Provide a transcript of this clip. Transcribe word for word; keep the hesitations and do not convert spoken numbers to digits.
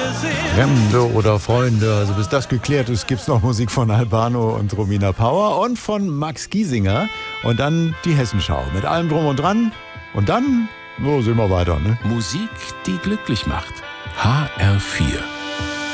Fremde oder Freunde, also bis das geklärt ist, gibt's noch Musik von Albano und Romina Power und von Max Giesinger und dann die Hessenschau mit allem drum und dran und dann, so sehen wir weiter, ne? Musik, die glücklich macht. H R vier